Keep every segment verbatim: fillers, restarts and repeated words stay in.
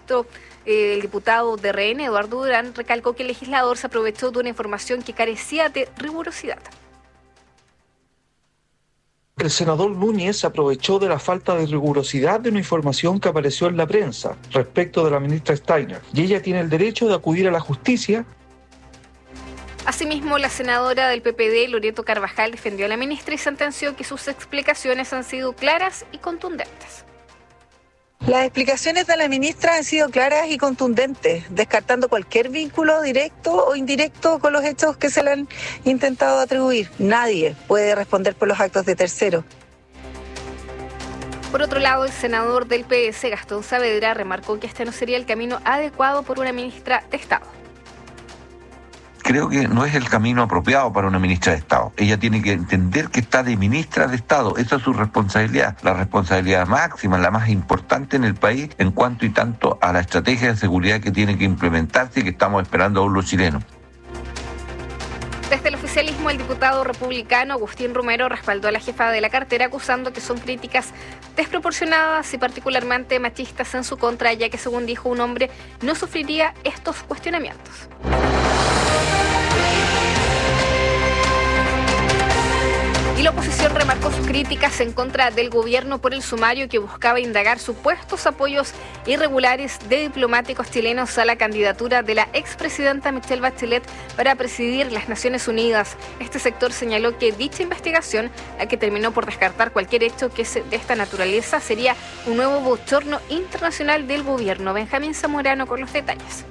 esto, eh, el diputado de R N, Eduardo Durán, recalcó que el legislador se aprovechó de una información que carecía de rigurosidad. El senador Núñez aprovechó de la falta de rigurosidad de una información que apareció en la prensa respecto de la ministra Steiner, y ella tiene el derecho de acudir a la justicia. Asimismo, la senadora del P P D, Loreto Carvajal, defendió a la ministra y sentenció que sus explicaciones han sido claras y contundentes. Las explicaciones de la ministra han sido claras y contundentes, descartando cualquier vínculo directo o indirecto con los hechos que se le han intentado atribuir. Nadie puede responder por los actos de terceros. Por otro lado, el senador del P S, Gastón Saavedra, remarcó que este no sería el camino adecuado por una ministra de Estado. Creo que no es el camino apropiado para una ministra de Estado. Ella tiene que entender que está de ministra de Estado. Esa es su responsabilidad, la responsabilidad máxima, la más importante en el país en cuanto y tanto a la estrategia de seguridad que tiene que implementarse y que estamos esperando aún los chilenos. Desde el oficialismo, el diputado republicano Agustín Romero respaldó a la jefa de la cartera, acusando que son críticas desproporcionadas y particularmente machistas en su contra, ya que, según dijo, un hombre no sufriría estos cuestionamientos. Y la oposición remarcó sus críticas en contra del gobierno por el sumario que buscaba indagar supuestos apoyos irregulares de diplomáticos chilenos a la candidatura de la expresidenta Michelle Bachelet para presidir las Naciones Unidas. Este sector señaló que dicha investigación, la que terminó por descartar cualquier hecho que sea de esta naturaleza, sería un nuevo bochorno internacional del gobierno. Benjamín Zamorano con los detalles.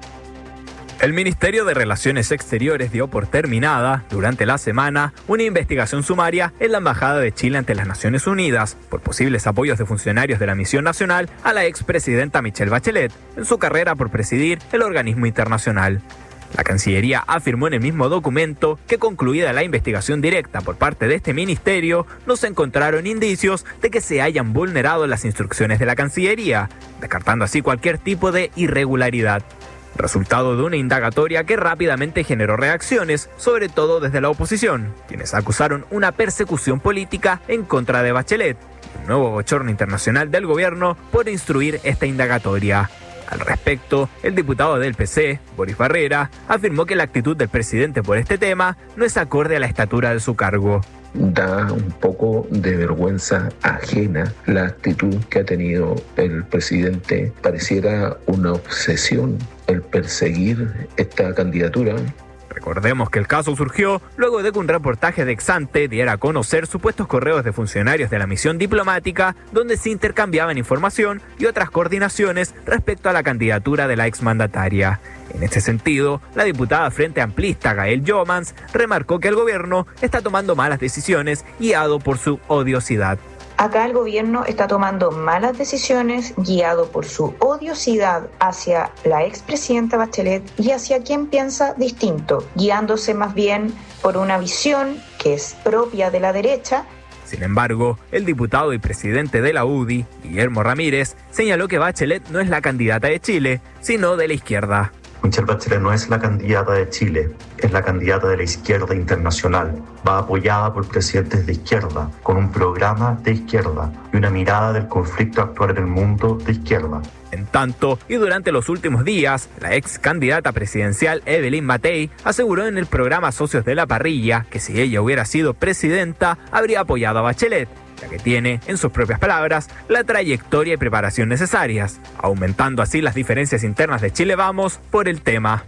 El Ministerio de Relaciones Exteriores dio por terminada, durante la semana, una investigación sumaria en la Embajada de Chile ante las Naciones Unidas por posibles apoyos de funcionarios de la misión nacional a la expresidenta Michelle Bachelet en su carrera por presidir el organismo internacional. La Cancillería afirmó en el mismo documento que, concluida la investigación directa por parte de este ministerio, no se encontraron indicios de que se hayan vulnerado las instrucciones de la Cancillería, descartando así cualquier tipo de irregularidad. Resultado de una indagatoria que rápidamente generó reacciones, sobre todo desde la oposición, quienes acusaron una persecución política en contra de Bachelet y un nuevo bochorno internacional del gobierno por instruir esta indagatoria. Al respecto, el diputado del P C, Boris Barrera, afirmó que la actitud del presidente por este tema no es acorde a la estatura de su cargo. Da un poco de vergüenza ajena la actitud que ha tenido el presidente. Pareciera una obsesión el perseguir esta candidatura. Recordemos que el caso surgió luego de que un reportaje de Exante diera a conocer supuestos correos de funcionarios de la misión diplomática donde se intercambiaban información y otras coordinaciones respecto a la candidatura de la exmandataria. En este sentido, la diputada Frente Amplista Gael Jomans remarcó que el gobierno está tomando malas decisiones guiado por su odiosidad. Acá el gobierno está tomando malas decisiones guiado por su odiosidad hacia la expresidenta Bachelet y hacia quien piensa distinto, guiándose más bien por una visión que es propia de la derecha. Sin embargo, el diputado y presidente de la U D I, Guillermo Ramírez, señaló que Bachelet no es la candidata de Chile, sino de la izquierda. Michelle Bachelet no es la candidata de Chile, es la candidata de la izquierda internacional. Va apoyada por presidentes de izquierda, con un programa de izquierda y una mirada del conflicto actual en el mundo de izquierda. En tanto, y durante los últimos días, la ex candidata presidencial Evelyn Matei aseguró en el programa Socios de la Parrilla que si ella hubiera sido presidenta, habría apoyado a Bachelet, ya que tiene, en sus propias palabras, la trayectoria y preparación necesarias, aumentando así las diferencias internas de Chile Vamos por el tema.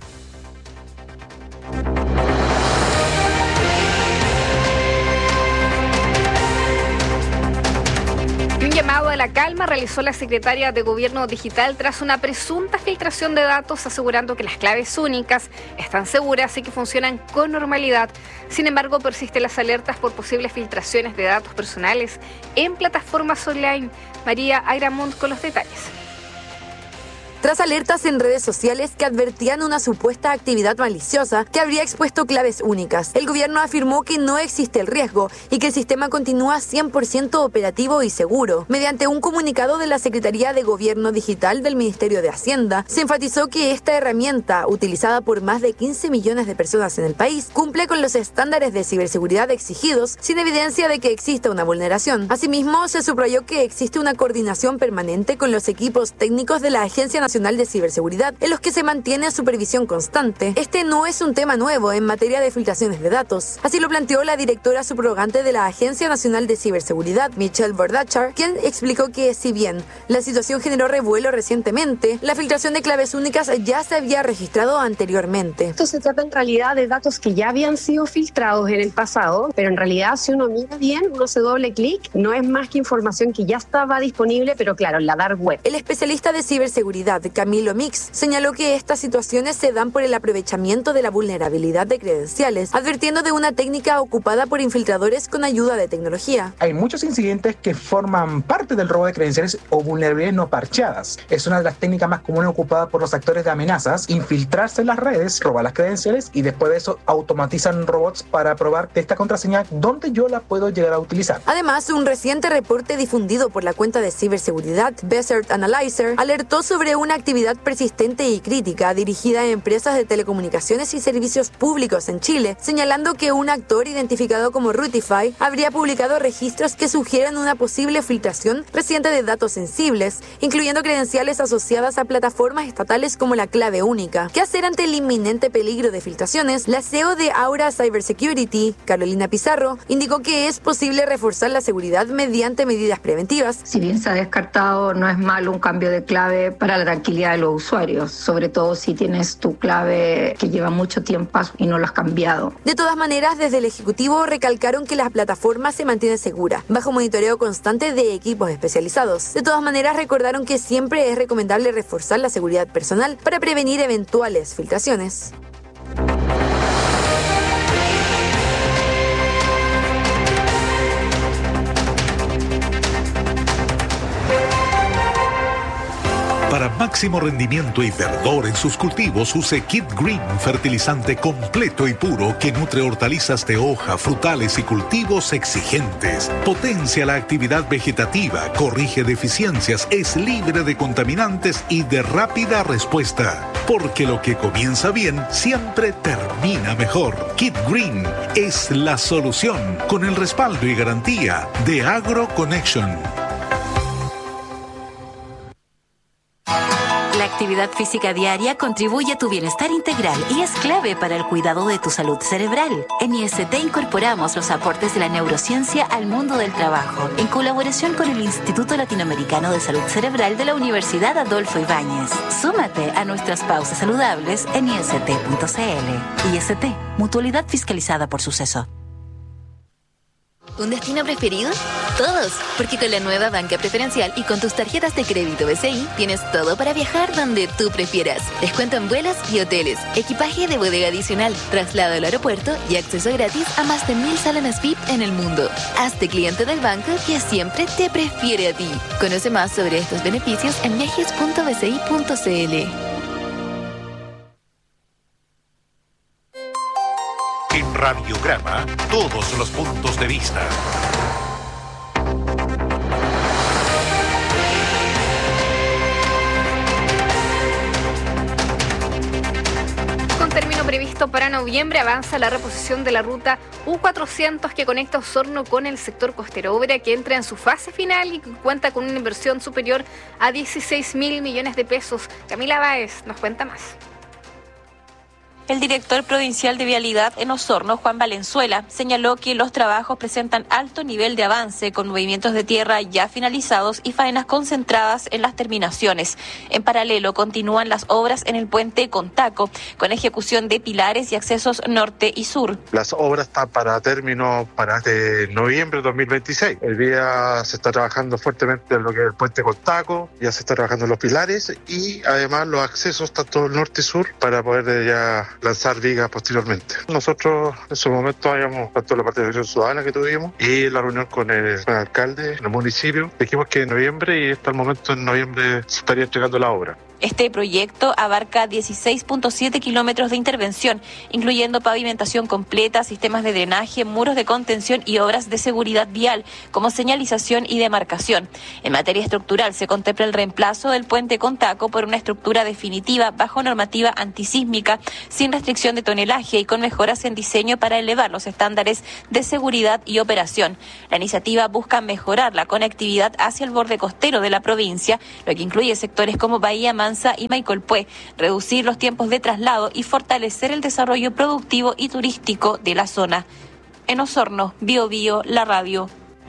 Un llamado a la calma realizó la secretaria de Gobierno Digital tras una presunta filtración de datos, asegurando que las claves únicas están seguras y que funcionan con normalidad. Sin embargo, persisten las alertas por posibles filtraciones de datos personales en plataformas online. María Ayramont con los detalles. Tras alertas en redes sociales que advertían una supuesta actividad maliciosa que habría expuesto claves únicas, el gobierno afirmó que no existe el riesgo y que el sistema continúa cien por ciento operativo y seguro. Mediante un comunicado de la Secretaría de Gobierno Digital del Ministerio de Hacienda, se enfatizó que esta herramienta, utilizada por más de quince millones de personas en el país, cumple con los estándares de ciberseguridad exigidos sin evidencia de que exista una vulneración. Asimismo, se subrayó que existe una coordinación permanente con los equipos técnicos de la Agencia Nacional Nacional de Ciberseguridad, en los que se mantiene supervisión constante. Este no es un tema nuevo en materia de filtraciones de datos. Así lo planteó la directora subrogante de la Agencia Nacional de Ciberseguridad, Michelle Bordachar, quien explicó que si bien la situación generó revuelo recientemente, la filtración de claves únicas ya se había registrado anteriormente. Esto se trata en realidad de datos que ya habían sido filtrados en el pasado, pero en realidad si uno mira bien, uno hace doble clic, no es más que información que ya estaba disponible, pero claro, en la dark web. El especialista de ciberseguridad, Camilo Mix, señaló que estas situaciones se dan por el aprovechamiento de la vulnerabilidad de credenciales, advirtiendo de una técnica ocupada por infiltradores con ayuda de tecnología. Hay muchos incidentes que forman parte del robo de credenciales o vulnerabilidades no parcheadas. Es una de las técnicas más comunes ocupadas por los actores de amenazas, infiltrarse en las redes, robar las credenciales y después de eso automatizan robots para probar esta contraseña dónde yo la puedo llegar a utilizar. Además, un reciente reporte difundido por la cuenta de ciberseguridad Desert Analyzer alertó sobre una actividad persistente y crítica dirigida a empresas de telecomunicaciones y servicios públicos en Chile, señalando que un actor identificado como Rutify habría publicado registros que sugieren una posible filtración reciente de datos sensibles, incluyendo credenciales asociadas a plataformas estatales como la clave única. ¿Qué hacer ante el inminente peligro de filtraciones? La C E O de Aura Cybersecurity, Carolina Pizarro, indicó que es posible reforzar la seguridad mediante medidas preventivas. Si bien se ha descartado, no es malo un cambio de clave para la tranquilidad de los usuarios, sobre todo si tienes tu clave que lleva mucho tiempo y no lo has cambiado. De todas maneras, desde el Ejecutivo recalcaron que la plataforma se mantiene segura, bajo monitoreo constante de equipos especializados. De todas maneras, recordaron que siempre es recomendable reforzar la seguridad personal para prevenir eventuales filtraciones. Para máximo rendimiento y verdor en sus cultivos, use Kid Green, fertilizante completo y puro que nutre hortalizas de hoja, frutales y cultivos exigentes. Potencia la actividad vegetativa, corrige deficiencias, es libre de contaminantes y de rápida respuesta. Porque lo que comienza bien siempre termina mejor. Kid Green es la solución, con el respaldo y garantía de AgroConnection. La actividad física diaria contribuye a tu bienestar integral y es clave para el cuidado de tu salud cerebral. En I S T incorporamos los aportes de la neurociencia al mundo del trabajo, en colaboración con el Instituto Latinoamericano de Salud Cerebral de la Universidad Adolfo Ibáñez. Súmate a nuestras pausas saludables en I S T punto C L. I S T, mutualidad fiscalizada por Suceso. ¿Un destino preferido? Todos, porque con la nueva banca preferencial y con tus tarjetas de crédito B C I tienes todo para viajar donde tú prefieras. Descuento en vuelos y hoteles, equipaje de bodega adicional, traslado al aeropuerto y acceso gratis a más de mil salones V I P en el mundo. Hazte cliente del banco que siempre te prefiere a ti. Conoce más sobre estos beneficios en viajes punto b c i punto c l. En Radiograma, todos los puntos de vista. Con término previsto para noviembre, avanza la reposición de la ruta U cuatrocientos que conecta Osorno con el sector costero, obra que entra en su fase final y que cuenta con una inversión superior a dieciséis mil millones de pesos. Camila Báez nos cuenta más. El director provincial de Vialidad en Osorno, Juan Valenzuela, señaló que los trabajos presentan alto nivel de avance con movimientos de tierra ya finalizados y faenas concentradas en las terminaciones. En paralelo, continúan las obras en el puente Contaco, con ejecución de pilares y accesos norte y sur. Las obras están para término para este noviembre de dos mil veintiséis. El día se está trabajando fuertemente en lo que es el puente Contaco, ya se está trabajando en los pilares y además los accesos tanto norte y sur para poder ya lanzar vigas posteriormente. Nosotros en su momento habíamos, tanto la participación ciudadana que tuvimos y la reunión con el, con el alcalde en el municipio, dijimos que en noviembre y hasta el momento en noviembre se estaría entregando la obra. Este proyecto abarca dieciséis punto siete kilómetros de intervención, incluyendo pavimentación completa, sistemas de drenaje, muros de contención y obras de seguridad vial, como señalización y demarcación. En materia estructural, se contempla el reemplazo del puente Contaco por una estructura definitiva bajo normativa antisísmica, sin restricción de tonelaje y con mejoras en diseño para elevar los estándares de seguridad y operación. La iniciativa busca mejorar la conectividad hacia el borde costero de la provincia, lo que incluye sectores como Bahía Mansa Constanza y Maicolpué, reducir los tiempos de traslado y fortalecer el desarrollo productivo y turístico de la zona. En Osorno, Bio Bio, la radio.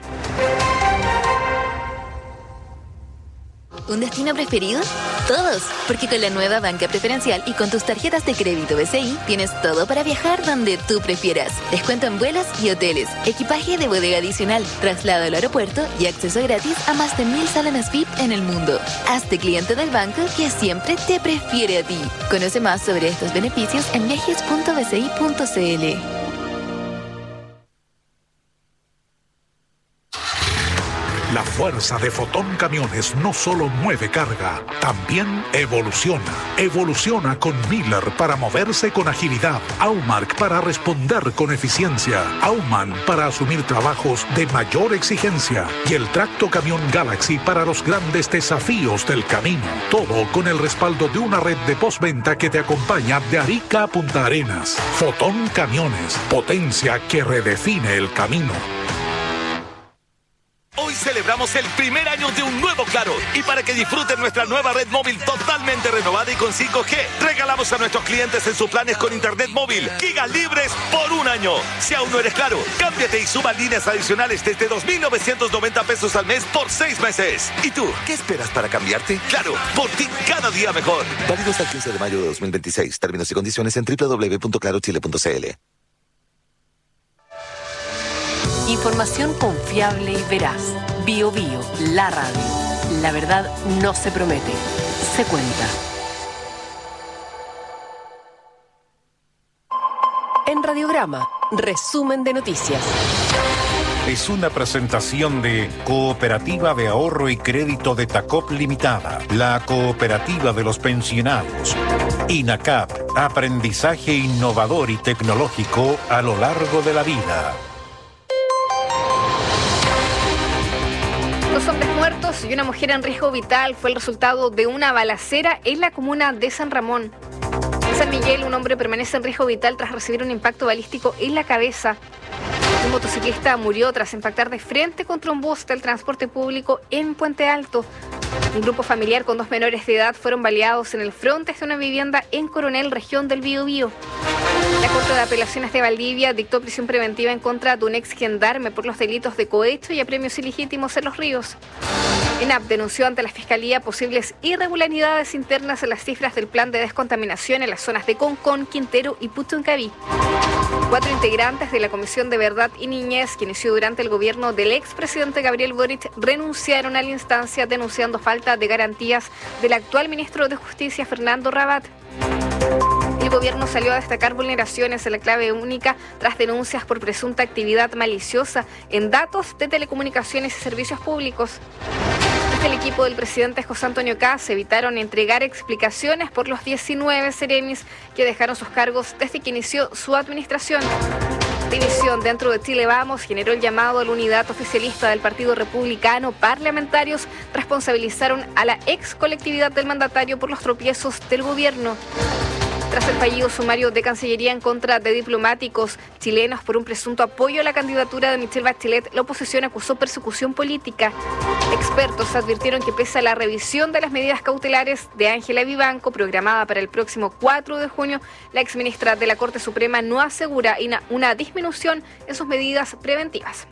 ¿Un destino preferido? Todos, porque con la nueva banca preferencial y con tus tarjetas de crédito B C I tienes todo para viajar donde tú prefieras. Descuento en vuelos y hoteles, equipaje de bodega adicional, traslado al aeropuerto y acceso gratis a más de mil salones V I P en el mundo. Hazte cliente del banco que siempre te prefiere a ti. Conoce más sobre estos beneficios en viajes punto b c i punto c l. La fuerza de Fotón Camiones no solo mueve carga, también evoluciona. Evoluciona con Miller para moverse con agilidad, Aumark para responder con eficiencia, Auman para asumir trabajos de mayor exigencia y el Tracto Camión Galaxy para los grandes desafíos del camino. Todo con el respaldo de una red de postventa que te acompaña de Arica a Punta Arenas. Fotón Camiones, potencia que redefine el camino. Hoy celebramos el primer año de un nuevo Claro y para que disfruten nuestra nueva red móvil totalmente renovada y con cinco G, regalamos a nuestros clientes en sus planes con internet móvil gigas libres por un año. Si aún no eres Claro, cámbiate y suba líneas adicionales desde dos mil novecientos noventa pesos al mes por seis meses. ¿Y tú, qué esperas para cambiarte? Claro, por ti cada día mejor. Válido hasta el quince de mayo de dos mil veintiséis. Términos y condiciones en doble u doble u doble u punto claro chile punto c l. Información confiable y veraz. Bio Bio, la radio. La verdad no se promete, se cuenta. En Radiograma, resumen de noticias. Es una presentación de Cooperativa de Ahorro y Crédito de Tacop Limitada, la cooperativa de los pensionados. INACAP, aprendizaje innovador y tecnológico a lo largo de la vida. Dos hombres muertos y una mujer en riesgo vital fue el resultado de una balacera en la comuna de San Ramón. En San Miguel, un hombre permanece en riesgo vital tras recibir un impacto balístico en la cabeza. Un motociclista murió tras impactar de frente contra un bus del transporte público en Puente Alto. Un grupo familiar con dos menores de edad fueron baleados en el frontis de una vivienda en Coronel, región del Biobío. La Corte de Apelaciones de Valdivia dictó prisión preventiva en contra de un ex gendarme por los delitos de cohecho y apremios ilegítimos en Los Ríos. ENAP denunció ante la Fiscalía posibles irregularidades internas en las cifras del plan de descontaminación en las zonas de Concón, Quintero y Puchuncaví. Cuatro integrantes de la Comisión de Verdad y Niñez, que inició durante el gobierno del expresidente Gabriel Boric, renunciaron a la instancia denunciando falta de garantías del actual ministro de Justicia, Fernando Rabat. El gobierno salió a destacar vulneraciones en la clave única tras denuncias por presunta actividad maliciosa en datos de telecomunicaciones y servicios públicos. Desde el equipo del presidente José Antonio Kast evitaron entregar explicaciones por los diecinueve seremis que dejaron sus cargos desde que inició su administración. División dentro de Chile Vamos generó el llamado a la unidad oficialista del Partido Republicano. Parlamentarios responsabilizaron a la ex colectividad del mandatario por los tropiezos del gobierno. Tras el fallido sumario de Cancillería en contra de diplomáticos chilenos por un presunto apoyo a la candidatura de Michelle Bachelet, la oposición acusó persecución política. Expertos advirtieron que pese a la revisión de las medidas cautelares de Ángela Vivanco, programada para el próximo cuatro de junio, la exministra de la Corte Suprema no asegura una disminución en sus medidas preventivas.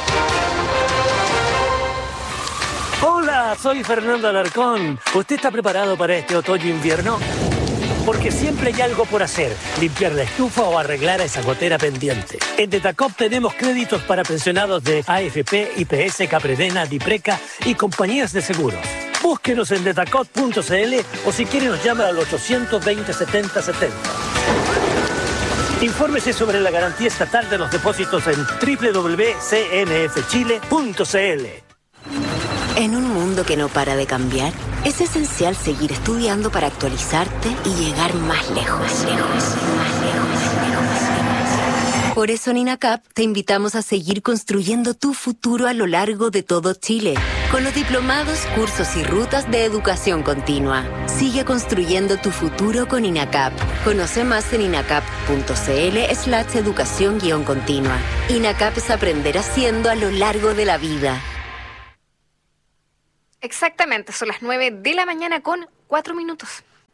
Hola, soy Fernando Alarcón. ¿Usted está preparado para este otoño-invierno? Porque siempre hay algo por hacer, limpiar la estufa o arreglar esa gotera pendiente. En Detacop tenemos créditos para pensionados de A F P, I P S, Capredena, Dipreca y compañías de seguros. Búsquenos en detacop punto c l o si quiere nos llama al ochocientos veinte, setenta setenta. Infórmese sobre la garantía estatal de los depósitos en doble u doble u doble u punto c n f chile punto c l. En un mundo que no para de cambiar, es esencial seguir estudiando para actualizarte y llegar más lejos, más lejos, más lejos, más lejos. Por eso en INACAP te invitamos a seguir construyendo tu futuro a lo largo de todo Chile, con los diplomados, cursos y rutas de educación continua. Sigue construyendo tu futuro con INACAP. Conoce más en inacap punto c l slash educación guión continua. INACAP es aprender haciendo a lo largo de la vida. Exactamente, son las nueve de la mañana con cuatro minutos.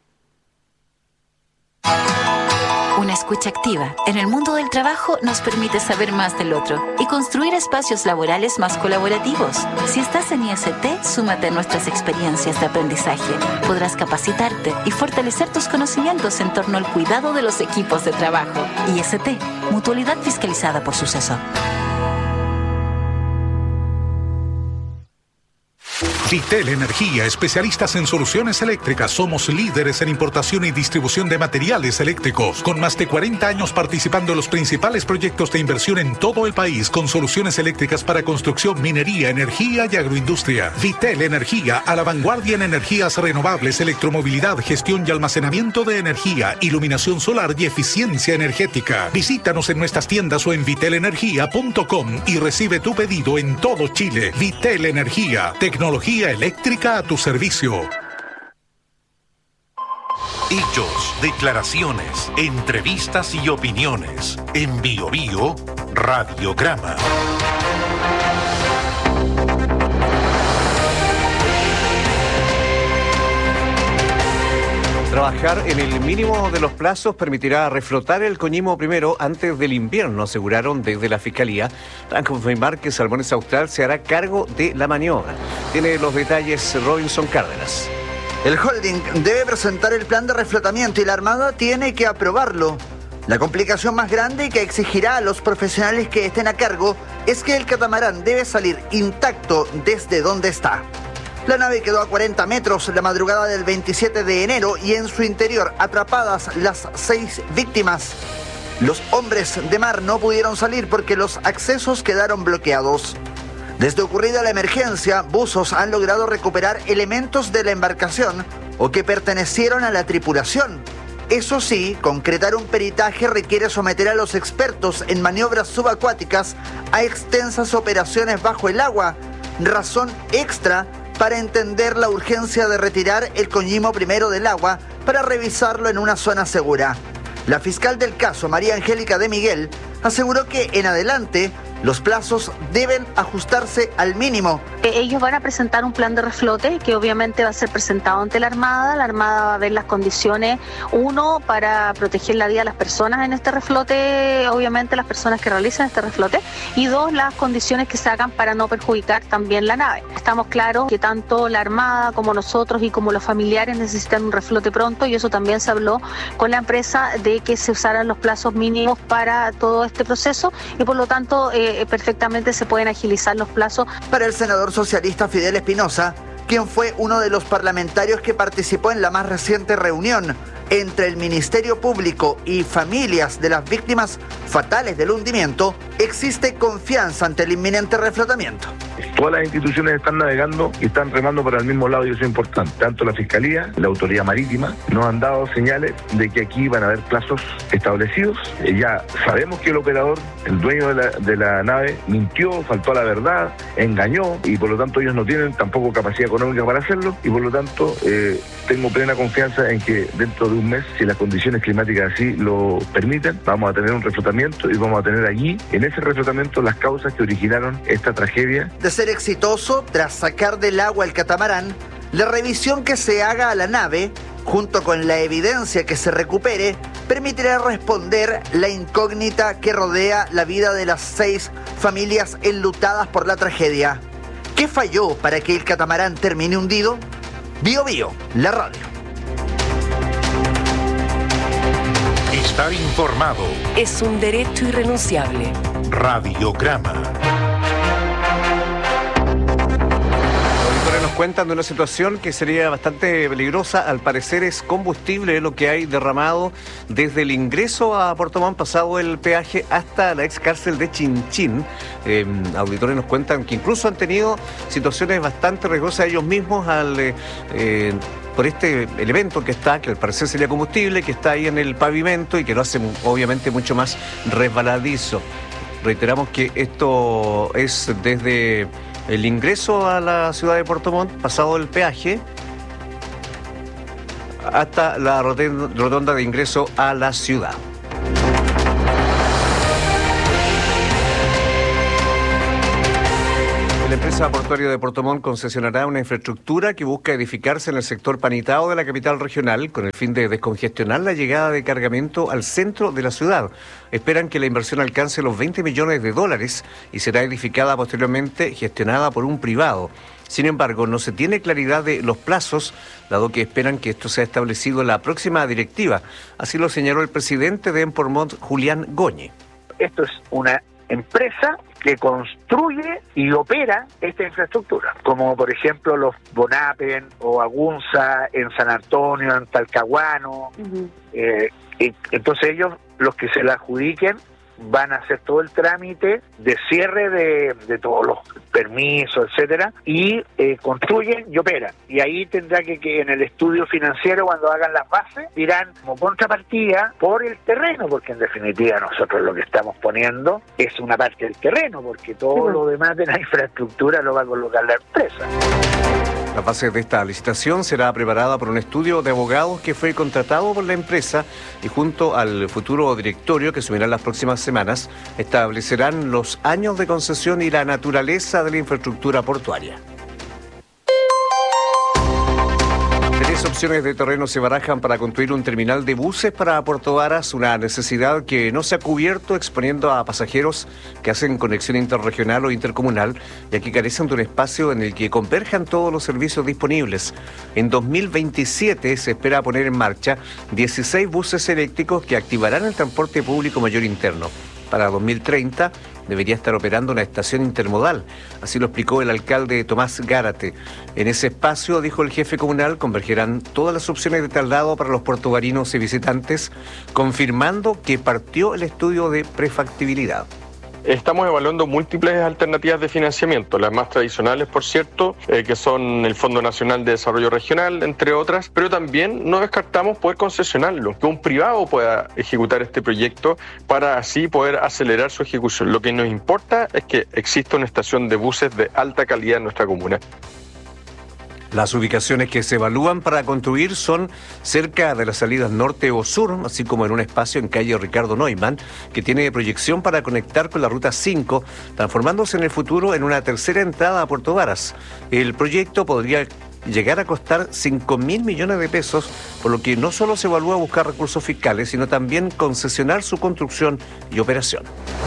Una escucha activa en el mundo del trabajo nos permite saber más del otro y construir espacios laborales más colaborativos. Si estás en I S T, súmate a nuestras experiencias de aprendizaje. Podrás capacitarte y fortalecer tus conocimientos en torno al cuidado de los equipos de trabajo. I S T, mutualidad fiscalizada por Suceso. Vitel Energía, especialistas en soluciones eléctricas. Somos líderes en importación y distribución de materiales eléctricos, con más de cuarenta años participando en los principales proyectos de inversión en todo el país, con soluciones eléctricas para construcción, minería, energía y agroindustria. Vitel Energía, a la vanguardia en energías renovables, electromovilidad, gestión y almacenamiento de energía, iluminación solar y eficiencia energética. Visítanos en nuestras tiendas o en vitel energía punto com y recibe tu pedido en todo Chile. Vitel Energía, tecnología eléctrica a tu servicio. Hechos, declaraciones, entrevistas y opiniones. En Bio Bio, Radiograma. Trabajar en el mínimo de los plazos permitirá reflotar el Coñimo primero antes del invierno, aseguraron desde la Fiscalía. Tras confirmar que Salmones Austral se hará cargo de la maniobra. Tiene los detalles Robinson Cárdenas. El holding debe presentar el plan de reflotamiento y la Armada tiene que aprobarlo. La complicación más grande que exigirá a los profesionales que estén a cargo es que el catamarán debe salir intacto desde donde está. La nave quedó a cuarenta metros la madrugada del veintisiete de enero y en su interior atrapadas las seis víctimas. Los hombres de mar no pudieron salir porque los accesos quedaron bloqueados. Desde ocurrida la emergencia, buzos han logrado recuperar elementos de la embarcación o que pertenecieron a la tripulación. Eso sí, concretar un peritaje requiere someter a los expertos en maniobras subacuáticas a extensas operaciones bajo el agua, razón extra para entender la urgencia de retirar el Coñimo primero del agua para revisarlo en una zona segura. La fiscal del caso, María Angélica de Miguel, aseguró que en adelante los plazos deben ajustarse al mínimo. Ellos van a presentar un plan de reflote que obviamente va a ser presentado ante la Armada. La Armada va a ver las condiciones, uno, para proteger la vida de las personas en este reflote, obviamente las personas que realicen este reflote, y dos, las condiciones que se hagan para no perjudicar también la nave. Estamos claros que tanto la Armada como nosotros y como los familiares necesitan un reflote pronto, y eso también se habló con la empresa de que se usaran los plazos mínimos para todo este proceso y por lo tanto eh, perfectamente se pueden agilizar los plazos. Para el senador socialista Fidel Espinosa, quien fue uno de los parlamentarios que participó en la más reciente reunión entre el Ministerio Público y familias de las víctimas fatales del hundimiento, existe confianza ante el inminente reflotamiento. Todas las instituciones están navegando y están remando para el mismo lado y eso es importante. Tanto la Fiscalía, la Autoridad Marítima, nos han dado señales de que aquí van a haber plazos establecidos. Eh, ya sabemos que el operador, el dueño de la, de la nave, mintió, faltó a la verdad, engañó y por lo tanto ellos no tienen tampoco capacidad económica para hacerlo y por lo tanto eh, tengo plena confianza en que dentro de un mes, si las condiciones climáticas así lo permiten, vamos a tener un reflotamiento y vamos a tener allí, en ese reflotamiento, las causas que originaron esta tragedia. De ser exitoso, tras sacar del agua el catamarán, la revisión que se haga a la nave, junto con la evidencia que se recupere, permitirá responder la incógnita que rodea la vida de las seis familias enlutadas por la tragedia. ¿Qué falló para que el catamarán termine hundido? Bio Bio, la radio. Estar informado es un derecho irrenunciable. Radiograma. Nos cuentan de una situación que sería bastante peligrosa. Al parecer es combustible lo que hay derramado desde el ingreso a Puerto Montt, pasado el peaje, hasta la ex cárcel de Chinchín. Eh, auditores nos cuentan que incluso han tenido situaciones bastante riesgosas ellos mismos al eh, eh, por este elemento que está, que al parecer sería combustible, que está ahí en el pavimento y que lo hace obviamente mucho más resbaladizo. Reiteramos que esto es desde el ingreso a la ciudad de Puerto Montt, pasado el peaje, hasta la rotonda de ingreso a la ciudad. La empresa portuaria de Puerto Montt concesionará una infraestructura que busca edificarse en el sector Panitao de la capital regional con el fin de descongestionar la llegada de cargamento al centro de la ciudad. Esperan que la inversión alcance los veinte millones de dólares y será edificada posteriormente gestionada por un privado. Sin embargo, no se tiene claridad de los plazos, dado que esperan que esto sea establecido en la próxima directiva. Así lo señaló el presidente de Empormont, Julián Goñi. Esto es una empresa que construye y opera esta infraestructura, como por ejemplo los Bonapen o Agunza en San Antonio, en Talcahuano. Uh-huh. eh, y, entonces ellos, los que se la adjudiquen, van a hacer todo el trámite de cierre de, de todos los permisos, etcétera, y eh, construyen y operan. Y ahí tendrá que, que en el estudio financiero, cuando hagan las bases, dirán como contrapartida por el terreno, porque en definitiva nosotros lo que estamos poniendo es una parte del terreno, porque todo lo demás de la infraestructura lo va a colocar la empresa. La base de esta licitación será preparada por un estudio de abogados que fue contratado por la empresa y junto al futuro directorio que asumirá en las próximas semanas establecerán los años de concesión y la naturaleza de la infraestructura portuaria. Tres opciones de terreno se barajan para construir un terminal de buses para Puerto Varas, una necesidad que no se ha cubierto, exponiendo a pasajeros que hacen conexión interregional o intercomunal, ya que carecen de un espacio en el que converjan todos los servicios disponibles. En dos mil veintisiete se espera poner en marcha dieciséis buses eléctricos que activarán el transporte público mayor interno. Para dos mil treinta debería estar operando una estación intermodal, así lo explicó el alcalde Tomás Gárate. En ese espacio, dijo el jefe comunal, convergerán todas las opciones de traslado para los puertovarinos y visitantes, confirmando que partió el estudio de prefactibilidad. Estamos evaluando múltiples alternativas de financiamiento, las más tradicionales, por cierto, eh, que son el Fondo Nacional de Desarrollo Regional, entre otras, pero también no descartamos poder concesionarlo, que un privado pueda ejecutar este proyecto para así poder acelerar su ejecución. Lo que nos importa es que exista una estación de buses de alta calidad en nuestra comuna. Las ubicaciones que se evalúan para construir son cerca de las salidas norte o sur, así como en un espacio en calle Ricardo Neumann, que tiene proyección para conectar con la Ruta cinco, transformándose en el futuro en una tercera entrada a Puerto Varas. El proyecto podría llegar a costar cinco mil millones de pesos, por lo que no solo se evalúa buscar recursos fiscales, sino también concesionar su construcción y operación.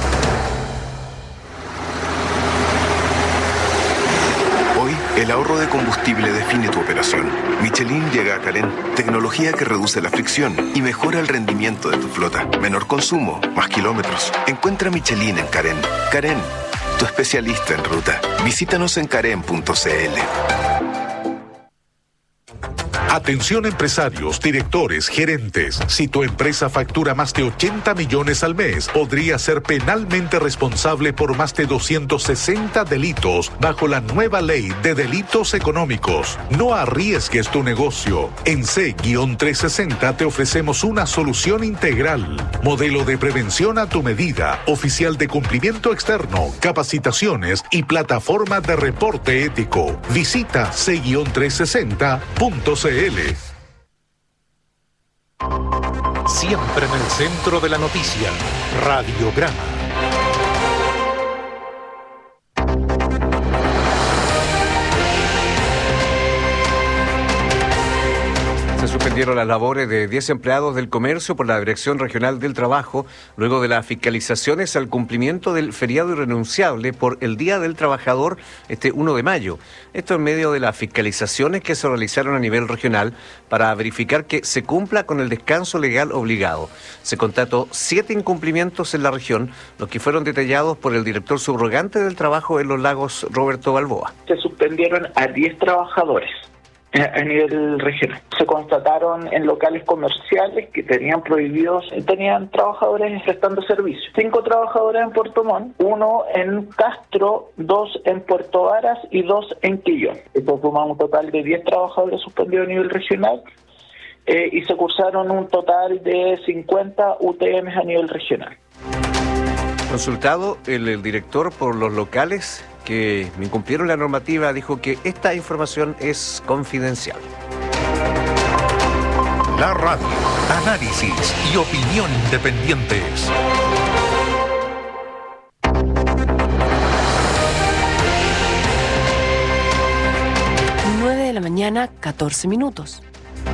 El ahorro de combustible define tu operación. Michelin llega a Carén, tecnología que reduce la fricción y mejora el rendimiento de tu flota. Menor consumo, más kilómetros. Encuentra Michelin en Carén. Carén, tu especialista en ruta. Visítanos en carén punto c l. Atención empresarios, directores, gerentes. Si tu empresa factura más de ochenta millones al mes, podría ser penalmente responsable por más de doscientos sesenta delitos bajo la nueva ley de delitos económicos. No arriesgues tu negocio. En C trescientos sesenta te ofrecemos una solución integral. Modelo de prevención a tu medida, oficial de cumplimiento externo, capacitaciones y plataforma de reporte ético. Visita C trescientos sesenta punto c l. Siempre en el centro de la noticia, Radiograma. Se suspendieron las labores de diez empleados del comercio por la Dirección Regional del Trabajo, luego de las fiscalizaciones al cumplimiento del feriado irrenunciable por el Día del Trabajador este uno de mayo. Esto en medio de las fiscalizaciones que se realizaron a nivel regional para verificar que se cumpla con el descanso legal obligado. Se constató siete incumplimientos en la región, los que fueron detallados por el director subrogante del trabajo en Los Lagos, Roberto Balboa. Se suspendieron a diez trabajadores a nivel regional. Se constataron en locales comerciales que tenían prohibidos, tenían trabajadores prestando servicios. Cinco trabajadores en Puerto Montt, uno en Castro, dos en Puerto Varas y dos en Quillón. Esto suma un total de diez trabajadores suspendidos a nivel regional eh, y se cursaron un total de cincuenta U T Ms a nivel regional. Consultado, el, el director por los locales que incumplieron la normativa dijo que esta información es confidencial. La radio, análisis y opinión independientes. mañana, catorce minutos.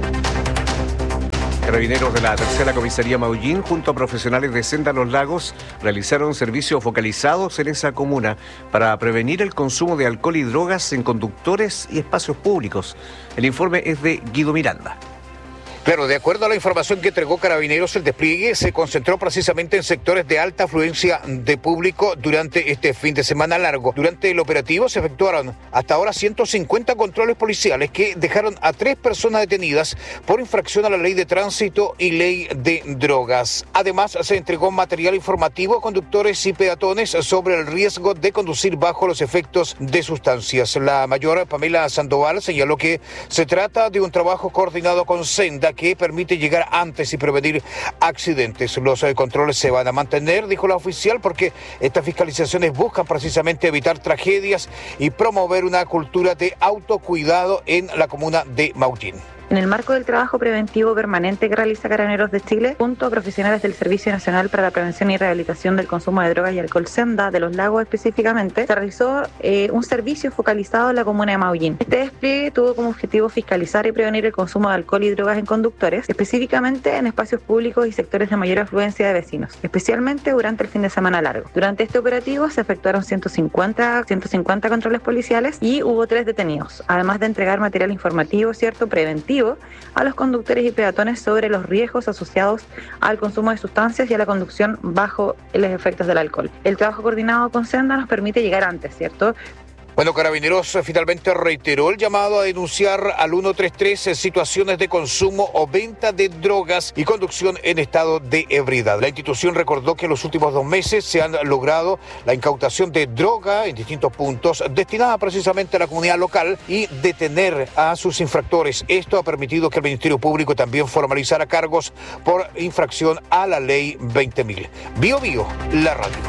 Carabineros de la tercera comisaría Maullín, junto a profesionales de Senda Los Lagos, realizaron servicios focalizados en esa comuna para prevenir el consumo de alcohol y drogas en conductores y espacios públicos. El informe es de Guido Miranda. Claro, de acuerdo a la información que entregó Carabineros, el despliegue se concentró precisamente en sectores de alta afluencia de público durante este fin de semana largo. Durante el operativo se efectuaron hasta ahora ciento cincuenta controles policiales que dejaron a tres personas detenidas por infracción a la ley de tránsito y ley de drogas. Además, se entregó material informativo a conductores y peatones sobre el riesgo de conducir bajo los efectos de sustancias. La mayor, Pamela Sandoval, señaló que se trata de un trabajo coordinado con Senda que permite llegar antes y prevenir accidentes. Los eh, controles se van a mantener, dijo la oficial, porque estas fiscalizaciones buscan precisamente evitar tragedias y promover una cultura de autocuidado en la comuna de Maullín. En el marco del trabajo preventivo permanente que realiza Carabineros de Chile, junto a profesionales del Servicio Nacional para la Prevención y Rehabilitación del Consumo de Drogas y Alcohol Senda, de Los Lagos específicamente, se realizó eh, un servicio focalizado en la comuna de Maullín. Este despliegue tuvo como objetivo fiscalizar y prevenir el consumo de alcohol y drogas en conductores, específicamente en espacios públicos y sectores de mayor afluencia de vecinos, especialmente durante el fin de semana largo. Durante este operativo se efectuaron ciento cincuenta, ciento cincuenta controles policiales y hubo tres detenidos, además de entregar material informativo, cierto, preventivo, a los conductores y peatones sobre los riesgos asociados al consumo de sustancias y a la conducción bajo los efectos del alcohol. El trabajo coordinado con Senda nos permite llegar antes, ¿cierto? Bueno, Carabineros finalmente reiteró el llamado a denunciar al ciento treinta y tres situaciones de consumo o venta de drogas y conducción en estado de ebriedad. La institución recordó que en los últimos dos meses se han logrado la incautación de droga en distintos puntos destinada precisamente a la comunidad local y detener a sus infractores. Esto ha permitido que el Ministerio Público también formalizara cargos por infracción a la ley veinte mil. Bio Bio, la radio.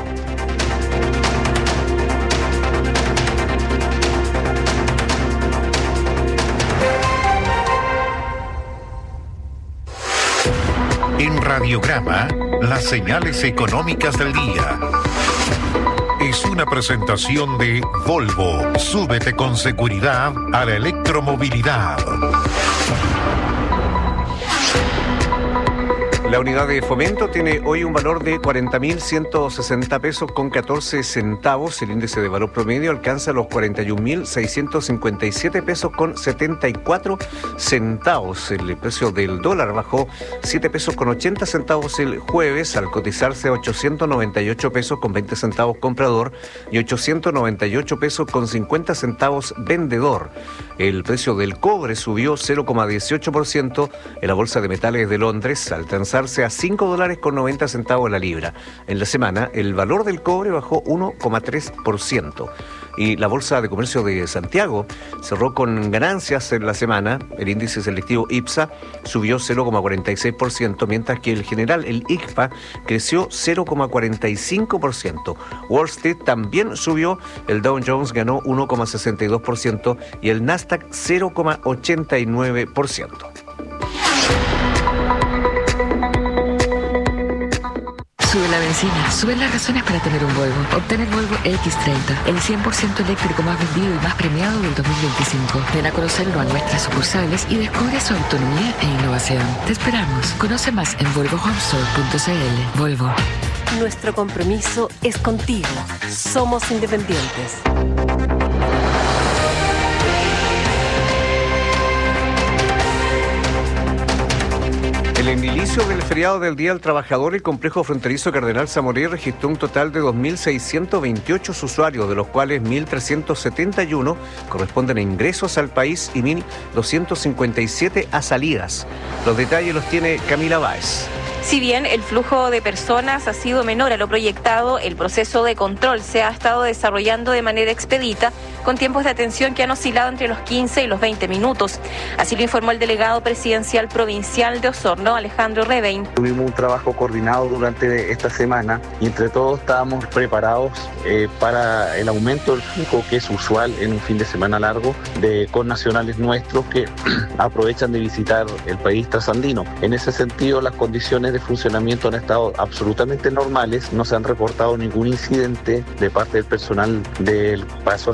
En Radiograma, las señales económicas del día. Es una presentación de Volvo. Súbete con seguridad a la electromovilidad. La unidad de fomento tiene hoy un valor de cuarenta mil ciento sesenta pesos con catorce centavos. El índice de valor promedio alcanza los cuarenta y un mil seiscientos cincuenta y siete pesos con setenta y cuatro centavos. El precio del dólar bajó siete pesos con ochenta centavos el jueves al cotizarse a ochocientos noventa y ocho pesos con veinte centavos comprador y ochocientos noventa y ocho pesos con cincuenta centavos vendedor. El precio del cobre subió cero coma dieciocho por ciento en la Bolsa de Metales de Londres al transar a cinco dólares con noventa centavos la libra. En la semana, el valor del cobre bajó uno coma tres por ciento. Y la Bolsa de Comercio de Santiago cerró con ganancias en la semana. El índice selectivo IPSA subió cero coma cuarenta y seis por ciento, mientras que el general, el I C P A, creció cero coma cuarenta y cinco por ciento. Wall Street también subió, el Dow Jones ganó uno coma sesenta y dos por ciento y el Nasdaq cero coma ochenta y nueve por ciento. Sube la benzina, suben las razones para tener un Volvo. Obtén el Volvo X treinta, el cien por ciento eléctrico más vendido y más premiado del dos mil veinticinco. Ven a conocerlo a nuestras sucursales y descubre su autonomía e innovación. Te esperamos. Conoce más en volvo home store punto c l. Volvo. Nuestro compromiso es contigo. Somos independientes. En el inicio del feriado del Día del Trabajador, el complejo fronterizo Cardenal Zamoré registró un total de dos mil seiscientos veintiocho usuarios, de los cuales mil trescientos setenta y uno corresponden a ingresos al país y mil doscientos cincuenta y siete a salidas. Los detalles los tiene Camila Báez. Si bien el flujo de personas ha sido menor a lo proyectado, el proceso de control se ha estado desarrollando de manera expedita, con tiempos de atención que han oscilado entre los quince y los veinte minutos. Así lo informó el delegado presidencial provincial de Osorno, Alejandro Revein. Tuvimos un trabajo coordinado durante esta semana y entre todos estábamos preparados eh, para el aumento del flujo que es usual en un fin de semana largo de connacionales nuestros que aprovechan de visitar el país trasandino. En ese sentido, las condiciones de funcionamiento han estado absolutamente normales, no se han reportado ningún incidente de parte del personal del paso Cardenal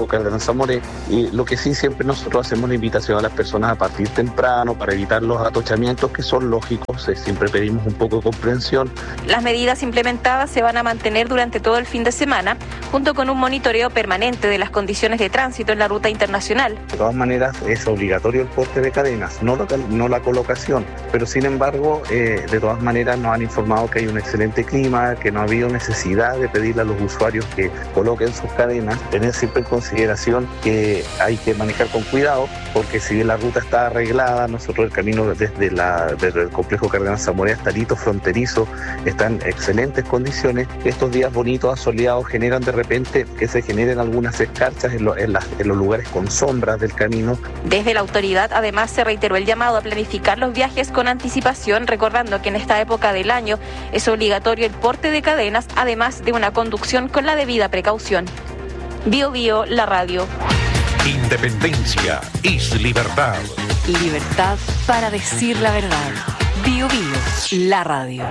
Zamoré. Y lo que sí siempre nosotros hacemos una invitación a las personas a partir temprano para evitar los atochamientos que son lógicos, eh, siempre pedimos un poco de comprensión. Las medidas implementadas se van a mantener durante todo el fin de semana, junto con un monitoreo permanente de las condiciones de tránsito en la ruta internacional. De todas maneras es obligatorio el porte de cadenas, no, lo, no la colocación, pero sin embargo eh, de todas maneras nos han informado que hay un excelente clima, que no ha habido necesidad de pedirle a los usuarios que coloquen sus cadenas, tener siempre en consideración que hay que manejar con cuidado, porque si bien la ruta está arreglada, nosotros el camino desde, la, desde el complejo Cardenal Zamoré hasta Lito Fronterizo está en excelentes condiciones. Estos días bonitos, asoleados, generan de repente que se generen algunas escarchas en, lo, en, las, en los lugares con sombras del camino. Desde la autoridad además se reiteró el llamado a planificar los viajes con anticipación, recordando que en esta época del año es obligatorio el porte de cadenas, además de una conducción con la debida precaución. Bio Bio, la radio. Independencia es libertad. Libertad para decir la verdad. Bio Bio, la radio.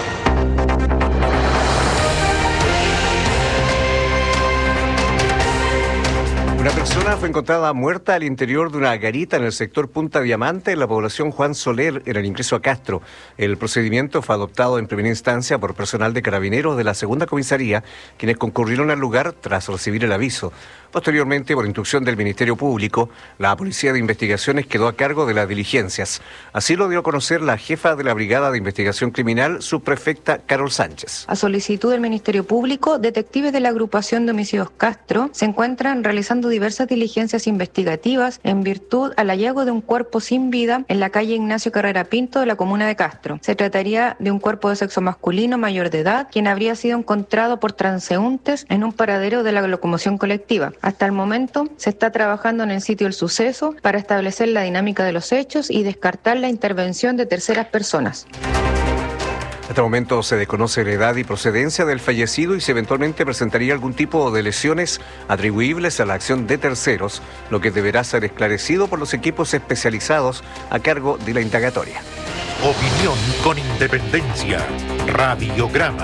Una persona fue encontrada muerta al interior de una garita en el sector Punta Diamante, en la población Juan Soler, en el ingreso a Castro. El procedimiento fue adoptado en primera instancia por personal de carabineros de la segunda comisaría, quienes concurrieron al lugar tras recibir el aviso. Posteriormente, por instrucción del Ministerio Público, la Policía de Investigaciones quedó a cargo de las diligencias. Así lo dio a conocer la jefa de la Brigada de Investigación Criminal, subprefecta Carol Sánchez. A solicitud del Ministerio Público, detectives de la agrupación de homicidios Castro se encuentran realizando diversas diligencias investigativas en virtud al hallazgo de un cuerpo sin vida en la calle Ignacio Carrera Pinto de la comuna de Castro. Se trataría de un cuerpo de sexo masculino mayor de edad, quien habría sido encontrado por transeúntes en un paradero de la locomoción colectiva. Hasta el momento se está trabajando en el sitio del suceso para establecer la dinámica de los hechos y descartar la intervención de terceras personas. Hasta el momento se desconoce la edad y procedencia del fallecido y si eventualmente presentaría algún tipo de lesiones atribuibles a la acción de terceros, lo que deberá ser esclarecido por los equipos especializados a cargo de la indagatoria. Opinión con independencia. Radiograma.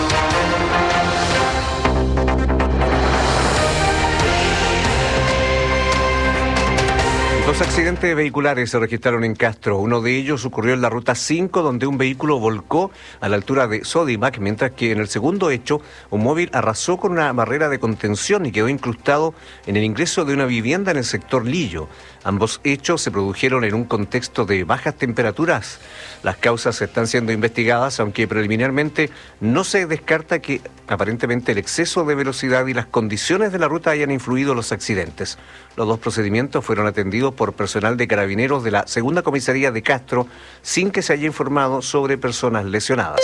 Dos accidentes vehiculares se registraron en Castro. Uno de ellos ocurrió en la ruta cinco, donde un vehículo volcó a la altura de Sodimac, mientras que en el segundo hecho, un móvil arrasó con una barrera de contención y quedó incrustado en el ingreso de una vivienda en el sector Lillo. Ambos hechos se produjeron en un contexto de bajas temperaturas. Las causas están siendo investigadas, aunque preliminarmente no se descarta que aparentemente el exceso de velocidad y las condiciones de la ruta hayan influido en los accidentes. Los dos procedimientos fueron atendidos por personal de carabineros de la segunda comisaría de Castro, sin que se haya informado sobre personas lesionadas.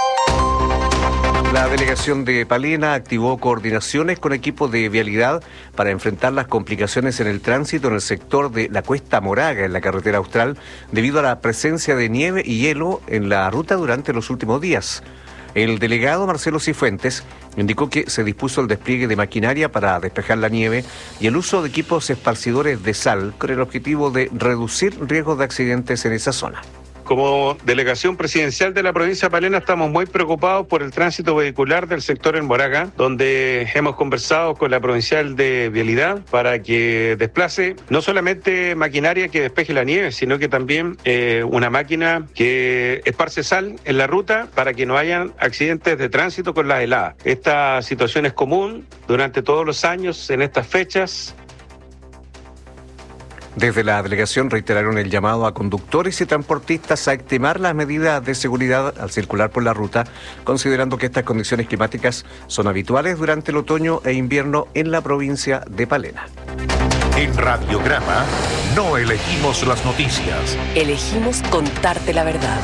La delegación de Palena activó coordinaciones con equipos de vialidad para enfrentar las complicaciones en el tránsito en el sector de la Cuesta Moraga, en la carretera austral, debido a la presencia de nieve y hielo en la ruta durante los últimos días. El delegado Marcelo Cifuentes indicó que se dispuso el despliegue de maquinaria para despejar la nieve y el uso de equipos esparcidores de sal con el objetivo de reducir riesgos de accidentes en esa zona. Como delegación presidencial de la provincia de Palena estamos muy preocupados por el tránsito vehicular del sector en Moraga, donde hemos conversado con la provincial de Vialidad para que desplace no solamente maquinaria que despeje la nieve, sino que también eh, una máquina que esparce sal en la ruta para que no hayan accidentes de tránsito con las heladas. Esta situación es común durante todos los años en estas fechas. Desde la delegación reiteraron el llamado a conductores y transportistas a extremar las medidas de seguridad al circular por la ruta, considerando que estas condiciones climáticas son habituales durante el otoño e invierno en la provincia de Palena. En Radiograma no elegimos las noticias. Elegimos contarte la verdad.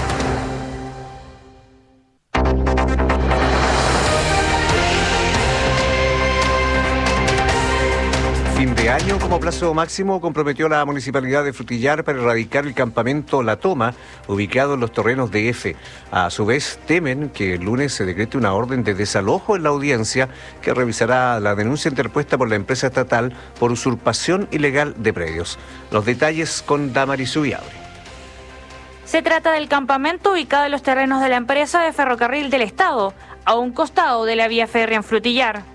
Fin de año como plazo máximo comprometió la Municipalidad de Frutillar para erradicar el campamento La Toma, ubicado en los terrenos de F. A su vez, temen que el lunes se decrete una orden de desalojo en la audiencia que revisará la denuncia interpuesta por la empresa estatal por usurpación ilegal de predios. Los detalles con Damaris Ubiabre. Se trata del campamento ubicado en los terrenos de la empresa de ferrocarril del Estado, a un costado de la vía férrea en Frutillar.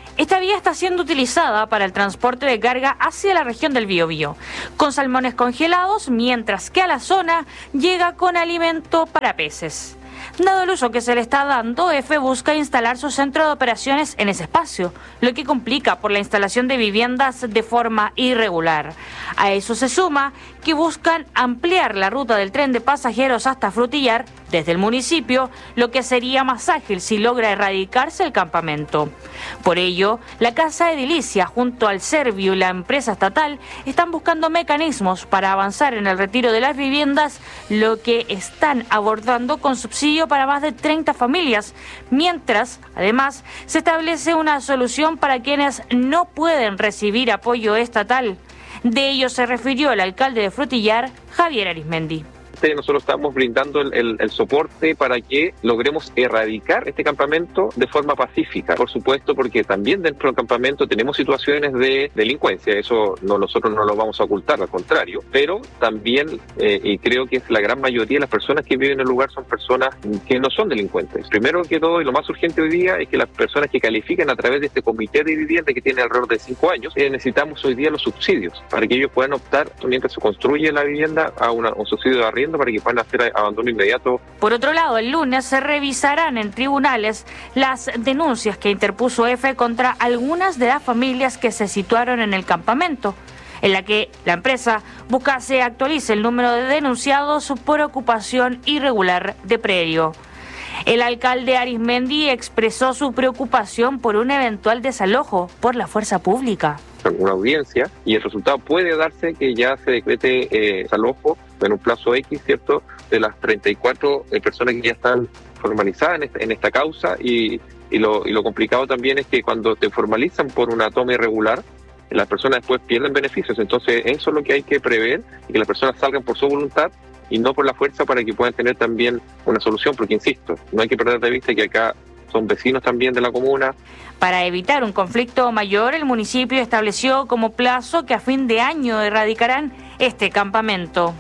Esta vía está siendo utilizada para el transporte de carga hacia la región del Biobío, con salmones congelados, mientras que a la zona llega con alimento para peces. Dado el uso que se le está dando, EFE busca instalar su centro de operaciones en ese espacio, lo que complica por la instalación de viviendas de forma irregular. A eso se suma que buscan ampliar la ruta del tren de pasajeros hasta Frutillar desde el municipio, lo que sería más ágil si logra erradicarse el campamento. Por ello, la Casa Edilicia junto al Servio y la empresa estatal están buscando mecanismos para avanzar en el retiro de las viviendas, lo que están abordando con subsidio para más de treinta familias, mientras, además, se establece una solución para quienes no pueden recibir apoyo estatal. De ello se refirió el alcalde de Frutillar, Javier Arismendi. Nosotros estamos brindando el, el, el soporte para que logremos erradicar este campamento de forma pacífica, por supuesto, porque también dentro del campamento tenemos situaciones de delincuencia, eso no, nosotros no lo vamos a ocultar, al contrario, pero también, eh, y creo que es la gran mayoría de las personas que viven en el lugar son personas que no son delincuentes. Primero que todo, y lo más urgente hoy día, es que las personas que califican a través de este comité de vivienda que tiene alrededor de cinco años, eh, necesitamos hoy día los subsidios, para que ellos puedan optar, mientras se construye la vivienda, a una, un subsidio de arriendo para que puedan hacer abandono inmediato. Por otro lado, el lunes se revisarán en tribunales las denuncias que interpuso EFE contra algunas de las familias que se situaron en el campamento, en la que la empresa busca se actualice el número de denunciados por ocupación irregular de predio. El alcalde Arismendi expresó su preocupación por un eventual desalojo por la fuerza pública. Una audiencia, y el resultado puede darse que ya se decrete eh, desalojo en un plazo X, ¿cierto?, de las treinta y cuatro eh, personas que ya están formalizadas en esta, en esta causa, y, y, lo, y lo complicado también es que cuando te formalizan por una toma irregular, las personas después pierden beneficios. Entonces eso es lo que hay que prever, y que las personas salgan por su voluntad y no por la fuerza, para que puedan tener también una solución, porque insisto, no hay que perder de vista que acá son vecinos también de la comuna. Para evitar un conflicto mayor, el municipio estableció como plazo que a fin de año erradicarán este campamento.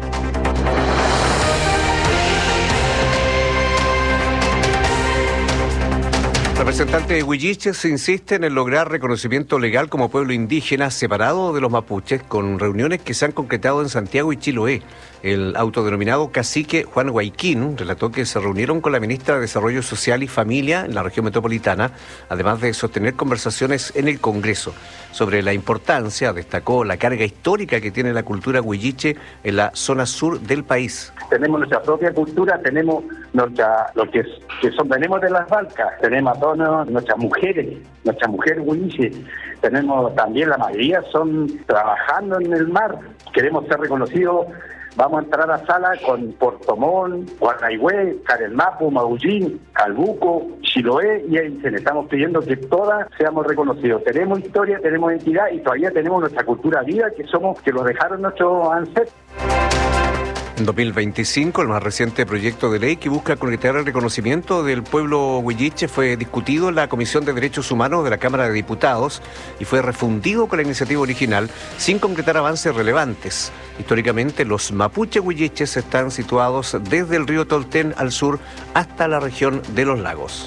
Representantes de Huilliches insisten en lograr reconocimiento legal como pueblo indígena separado de los mapuches, con reuniones que se han concretado en Santiago y Chiloé. El autodenominado cacique Juan Guayquín relató que se reunieron con la ministra de Desarrollo Social y Familia en la región metropolitana, además de sostener conversaciones en el Congreso. Sobre la importancia, destacó la carga histórica que tiene la cultura huilliche en la zona sur del país. Tenemos nuestra propia cultura, tenemos nuestra, lo que, que son, venimos de las Balcas, tenemos a todas nuestras mujeres, nuestras mujeres huilliches, tenemos también, la mayoría son trabajando en el mar, queremos ser reconocidos. Vamos a entrar a sala con Puerto Montt, Guanaigüe, Carelmapu, Maullín, Calbuco, Chiloé y Aysén. Estamos pidiendo que todas seamos reconocidos. Tenemos historia, tenemos identidad y todavía tenemos nuestra cultura viva, que somos, que lo dejaron nuestros ancestros. En dos mil veinticinco, el más reciente proyecto de ley que busca concretar el reconocimiento del pueblo huilliche fue discutido en la Comisión de Derechos Humanos de la Cámara de Diputados y fue refundido con la iniciativa original sin concretar avances relevantes. Históricamente, los mapuche huilliches están situados desde el río Tolten al sur hasta la región de los lagos.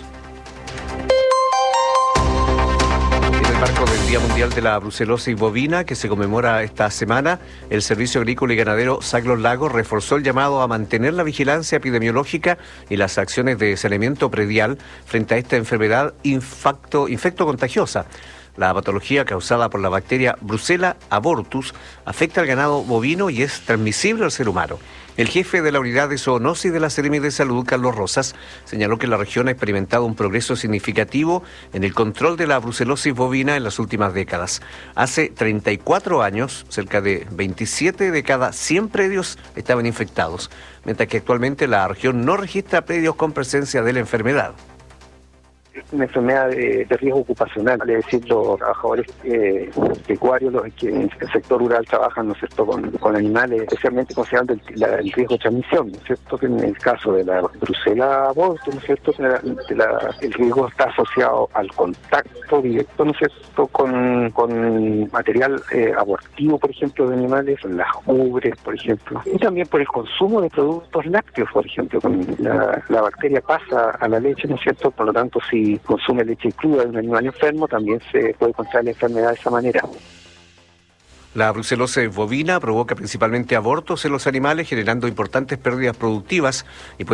En el marco del Día Mundial de la Brucelosis Bovina, que se conmemora esta semana, el Servicio Agrícola y Ganadero S A C Los Lagos reforzó el llamado a mantener la vigilancia epidemiológica y las acciones de saneamiento predial frente a esta enfermedad infecto, infecto contagiosa. La patología causada por la bacteria Brucella abortus afecta al ganado bovino y es transmisible al ser humano. El jefe de la unidad de zoonosis de la Seremi de Salud, Carlos Rosas, señaló que la región ha experimentado un progreso significativo en el control de la brucelosis bovina en las últimas décadas. Hace treinta y cuatro años, cerca de veintisiete de cada cien predios estaban infectados, mientras que actualmente la región no registra predios con presencia de la enfermedad. Es una enfermedad de, de riesgo ocupacional, es decir, los trabajadores eh, pecuarios, los que en el sector rural trabajan, ¿no es cierto?, con, con animales, especialmente considerando el, la, el riesgo de transmisión, ¿no es cierto?, que en el caso de la Brucella abortus, ¿no es cierto?, la, la, el riesgo está asociado al contacto directo, ¿no es cierto?, con, con material eh, abortivo, por ejemplo, de animales, las ubres, por ejemplo, y también por el consumo de productos lácteos, por ejemplo, con la, la bacteria pasa a la leche, ¿no es cierto?, por lo tanto, si si consume leche cruda de un animal enfermo, también se puede contraer la enfermedad de esa manera. La brucelosis bovina provoca principalmente abortos en los animales, generando importantes pérdidas productivas y puede